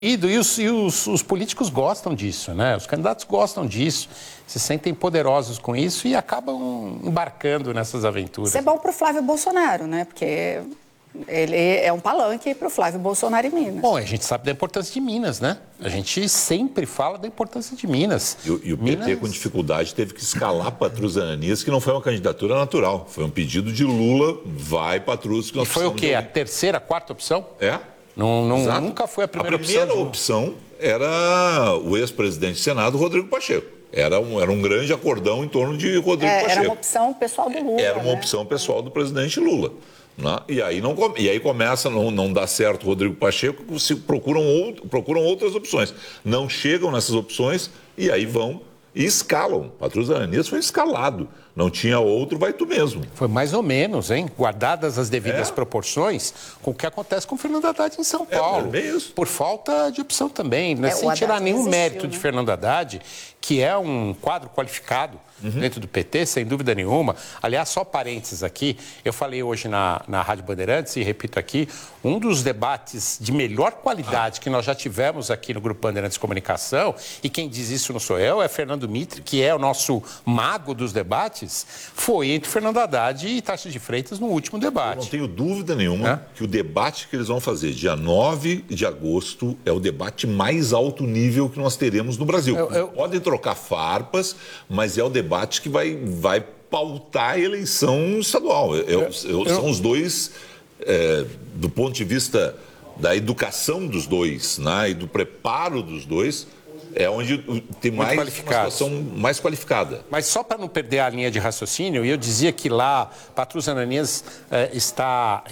Os políticos gostam disso, né? Os candidatos gostam disso, se sentem poderosos com isso e acabam embarcando nessas aventuras. Isso é bom para o Flávio Bolsonaro, né? Porque ele é um palanque para o Flávio Bolsonaro em Minas. Bom, a gente sabe da importância de Minas, né? A gente sempre fala da importância de Minas. E o PT, com dificuldade, teve que escalar Patrus Ananias, que não foi uma candidatura natural. Foi um pedido de Lula, vai Patrus. E foi o quê? A terceira, quarta opção? É. Nunca foi a primeira opção. A primeira opção era o ex-presidente do Senado, Rodrigo Pacheco. Era um grande acordão em torno de Rodrigo Pacheco. Era uma opção pessoal do Lula. Era uma opção pessoal do presidente Lula. Né? E aí começa, não dá certo Rodrigo Pacheco, se procuram outras opções. Não chegam nessas opções e aí vão e escalam. Patrus Ananias foi escalado. Não tinha outro, vai tu mesmo. Foi mais ou menos, hein? Guardadas as devidas proporções com o que acontece com o Fernando Haddad em São Paulo. Isso. Por falta de opção também. Né? Sem tirar nenhum mérito de Fernando Haddad, que é um quadro qualificado dentro do PT, sem dúvida nenhuma. Aliás, só parênteses aqui, eu falei hoje na Rádio Bandeirantes e repito aqui, um dos debates de melhor qualidade que nós já tivemos aqui no Grupo Bandeirantes de Comunicação, e quem diz isso não sou eu, é Fernando Mitre, que é o nosso mago dos debates, foi entre Fernando Haddad e Tarcísio de Freitas no último debate. Eu não tenho dúvida nenhuma que o debate que eles vão fazer dia 9 de agosto é o debate mais alto nível que nós teremos no Brasil. Podem trocar farpas, mas é o debate que vai pautar a eleição estadual. São os dois, do ponto de vista da educação dos dois, né, e do preparo dos dois, é onde tem uma situação mais qualificada. Mas só para não perder a linha de raciocínio, eu dizia que lá Patrus Ananias está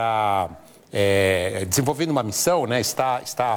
desenvolvendo uma missão, né, está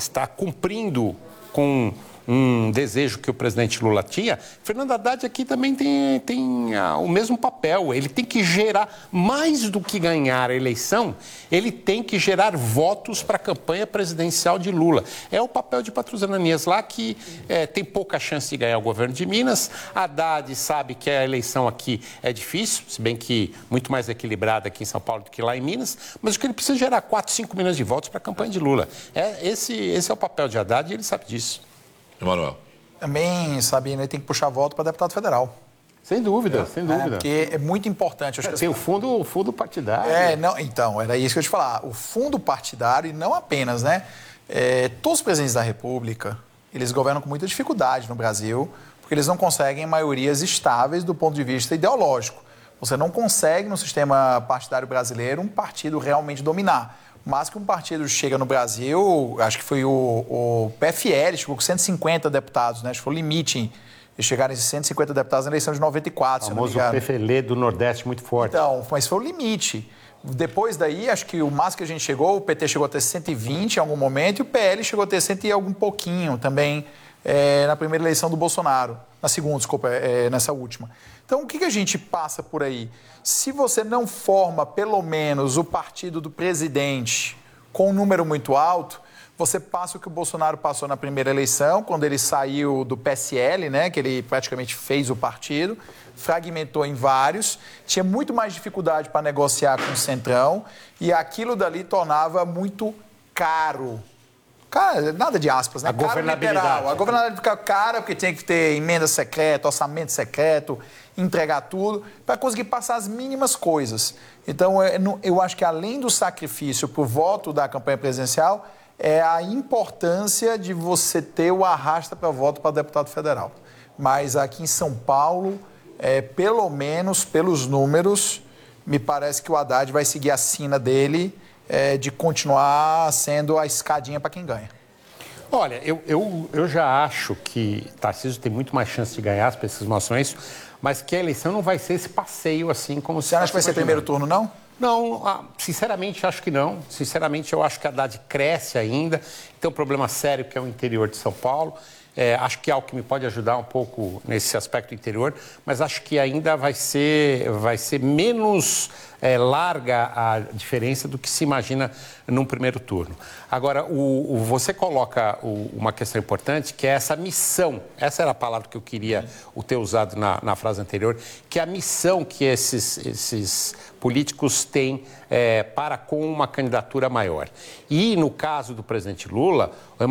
cumprindo com um desejo que o presidente Lula tinha. Fernando Haddad aqui também tem o mesmo papel. Ele tem que gerar, mais do que ganhar a eleição, ele tem que gerar votos para a campanha presidencial de Lula. É o papel de Patrus Ananias lá, que tem pouca chance de ganhar o governo de Minas. Haddad sabe que a eleição aqui é difícil, se bem que muito mais equilibrada aqui em São Paulo do que lá em Minas, mas o que ele precisa é gerar 4, 5 milhões de votos para a campanha de Lula. Esse é o papel de Haddad e ele sabe disso. Emanuel. Também, Sabino, ele tem que puxar voto para deputado federal. Sem dúvida, sem dúvida. Porque é muito importante. Tem o fundo partidário. Então, era isso que eu ia te falar. O fundo partidário, e não apenas, né? Todos os presidentes da República, eles governam com muita dificuldade no Brasil, porque eles não conseguem maiorias estáveis do ponto de vista ideológico. Você não consegue, no sistema partidário brasileiro, um partido realmente dominar. Mas que um partido chega no Brasil, acho que foi o PFL, chegou com 150 deputados, né? Acho que foi o limite. Eles chegaram em 150 deputados na eleição de 94, se eu não me engano. O famoso PFL do Nordeste muito forte. Então, mas foi o limite. Depois daí, acho que o máximo que a gente chegou, o PT chegou a ter 120 em algum momento e o PL chegou a ter 100 e algum pouquinho também na primeira eleição do Bolsonaro. Na segunda, desculpa, nessa última. Então, o que a gente passa por aí? Se você não forma, pelo menos, o partido do presidente com um número muito alto, você passa o que o Bolsonaro passou na primeira eleição, quando ele saiu do PSL, né, que ele praticamente fez o partido, fragmentou em vários, tinha muito mais dificuldade para negociar com o Centrão e aquilo dali tornava muito caro. Cara, nada de aspas, né? A governabilidade. A governabilidade fica cara porque tinha que ter emenda secreta, orçamento secreto, entregar tudo, para conseguir passar as mínimas coisas. Então, eu acho que além do sacrifício para o voto da campanha presidencial, é a importância de você ter o arrasta para voto para deputado federal. Mas aqui em São Paulo, pelo menos pelos números, me parece que o Haddad vai seguir a sina dele de continuar sendo a escadinha para quem ganha. Olha, eu já acho que Tarcísio tem muito mais chance de ganhar, as pesquisas mostram isso, mas que a eleição não vai ser esse passeio assim como se... Você acha que vai ser primeiro turno, não? Não, sinceramente acho que não. Sinceramente eu acho que a Haddad cresce ainda, tem um problema sério que é o interior de São Paulo. Acho que Alckmin pode ajudar um pouco nesse aspecto interior, mas acho que ainda vai ser menos larga a diferença do que se imagina num primeiro turno. Agora, você coloca uma questão importante, que é essa missão. Essa era a palavra que eu queria ter usado na frase anterior, que é a missão que esses políticos têm para com uma candidatura maior. E no caso do presidente Lula,